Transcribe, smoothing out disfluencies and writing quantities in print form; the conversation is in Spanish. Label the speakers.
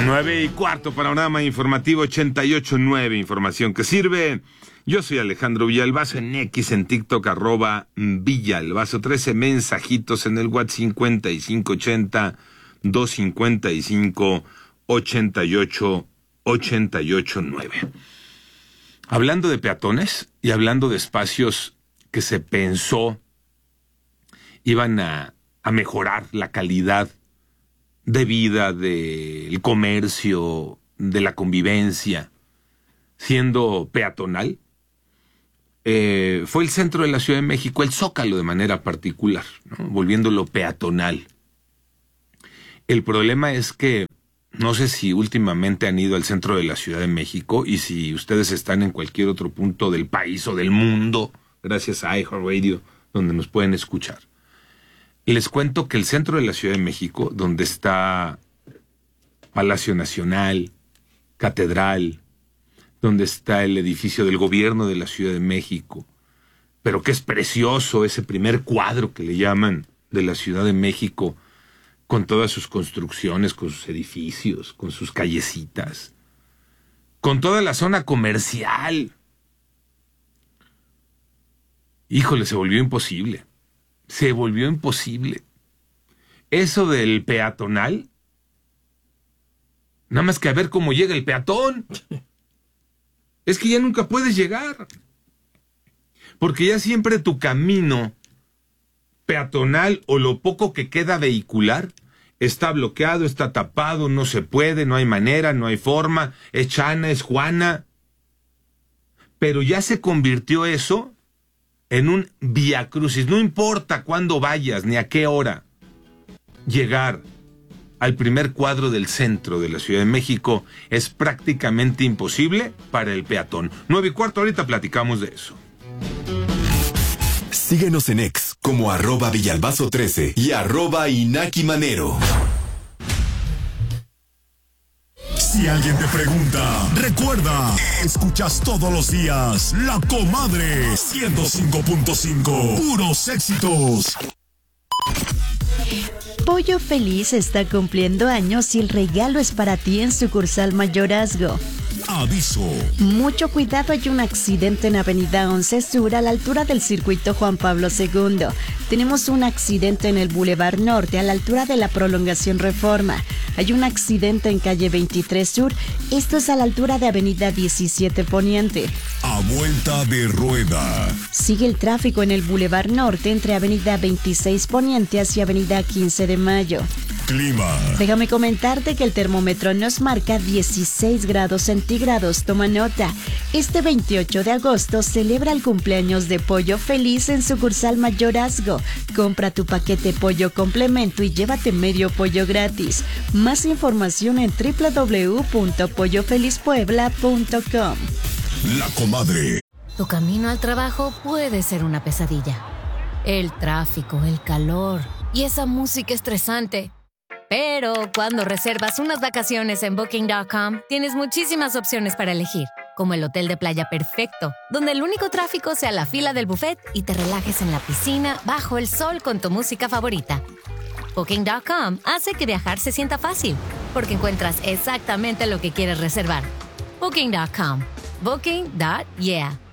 Speaker 1: 9:15, panorama informativo 88.9, información que sirve. Yo soy Alejandro Villalbazo, en X, en TikTok, @Villalbazo, 13 mensajitos en el WhatsApp 5580-255-8889. Hablando de peatones y hablando de espacios que se pensó iban a mejorar la calidad de vida, del comercio, de la convivencia, siendo peatonal, fue el centro de la Ciudad de México, el Zócalo de manera particular, ¿no? Volviéndolo peatonal. El problema es que, no sé si últimamente han ido al centro de la Ciudad de México, y si ustedes están en cualquier otro punto del país o del mundo, gracias a iHeartRadio, donde nos pueden escuchar. Les cuento que el centro de la Ciudad de México, donde está Palacio Nacional, Catedral, donde está el edificio del gobierno de la Ciudad de México, pero que es precioso ese primer cuadro que le llaman de la Ciudad de México, con todas sus construcciones, con sus edificios, con sus callecitas, con toda la zona comercial. Híjole, se volvió imposible. Se volvió imposible. Eso del peatonal, nada más que a ver cómo llega el peatón. Es que ya nunca puedes llegar. Porque ya siempre tu camino peatonal o lo poco que queda vehicular está bloqueado, está tapado, no se puede, no hay manera, no hay forma, es Chana, es Juana. Pero ya se convirtió eso en un viacrucis. No importa cuándo vayas ni a qué hora, llegar al primer cuadro del centro de la Ciudad de México es prácticamente imposible para el peatón. 9:15, ahorita platicamos de eso.
Speaker 2: Síguenos en X como @Villalbazo13 y @InakiManero. Si alguien te pregunta, recuerda, escuchas todos los días La Comadre 105.5, puros éxitos.
Speaker 3: Pollo Feliz está cumpliendo años y el regalo es para ti en sucursal Mayorazgo.
Speaker 2: Aviso.
Speaker 3: Mucho cuidado, hay un accidente en Avenida 11 Sur a la altura del circuito Juan Pablo II. Tenemos un accidente en el Boulevard Norte a la altura de la prolongación Reforma. Hay un accidente en calle 23 Sur, esto es a la altura de Avenida 17 Poniente.
Speaker 2: A vuelta de rueda.
Speaker 3: Sigue el tráfico en el Boulevard Norte entre Avenida 26 Poniente hacia Avenida 15 de Mayo.
Speaker 2: Clima.
Speaker 3: Déjame comentarte que el termómetro nos marca 16 grados centígrados. Toma nota. Este 28 de agosto celebra el cumpleaños de Pollo Feliz en sucursal Mayorazgo. Compra tu paquete pollo complemento y llévate medio pollo gratis. Más información en www.pollofelizpuebla.com.
Speaker 2: La Comadre.
Speaker 4: Tu camino al trabajo puede ser una pesadilla. El tráfico, el calor y esa música estresante. Pero cuando reservas unas vacaciones en Booking.com, tienes muchísimas opciones para elegir, como el hotel de playa perfecto, donde el único tráfico sea la fila del buffet y te relajes en la piscina bajo el sol con tu música favorita. Booking.com hace que viajar se sienta fácil, porque encuentras exactamente lo que quieres reservar. Booking.com. Booking.yeah.